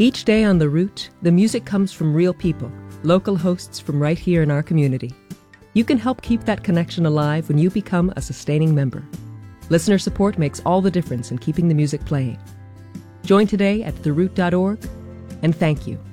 Each day on The Root, the music comes from real people, local hosts from right here in our community. You can help keep that connection alive when you become a sustaining member. Listener support makes all the difference in keeping the music playing. Join today at theroot.org, and thank you.